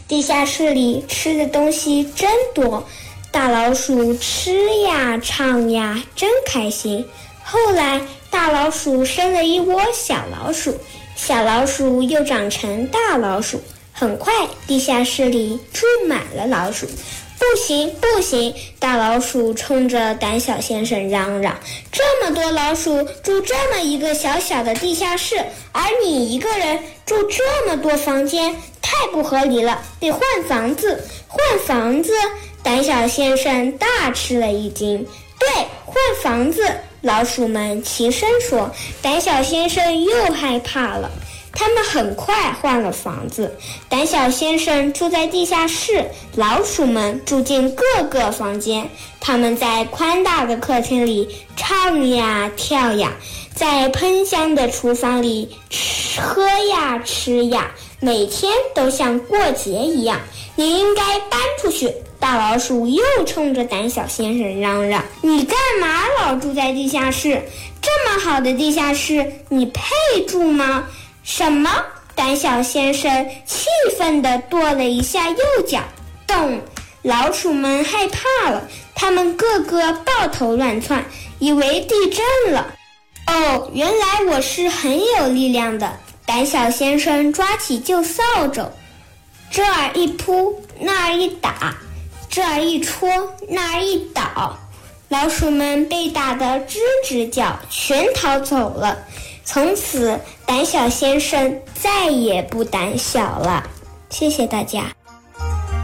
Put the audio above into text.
地下室里吃的东西真多，大老鼠吃呀唱呀真开心。后来大老鼠生了一窝小老鼠，小老鼠又长成大老鼠，很快地下室里住满了老鼠。不行不行，大老鼠冲着胆小先生嚷嚷，这么多老鼠住这么一个小小的地下室，而你一个人住这么多房间，太不合理了，得换房子。换房子，胆小先生大吃了一惊。对，换房子，老鼠们齐声说。胆小先生又害怕了。他们很快换了房子，胆小先生住在地下室，老鼠们住进各个房间。他们在宽大的客厅里唱呀跳呀，在喷香的厨房里喝呀吃呀，每天都像过节一样。你应该搬出去！大老鼠又冲着胆小先生嚷嚷，你干嘛老住在地下室？这么好的地下室，你配住吗？什么？胆小先生气愤地跺了一下右脚，咚！老鼠们害怕了，他们个个抱头乱窜，以为地震了。哦，原来我是很有力量的。胆小先生抓起旧扫帚，这儿一扑，那儿一打，这儿一戳，那儿一倒，老鼠们被打得吱吱叫，全逃走了。从此，胆小先生再也不胆小了。谢谢大家。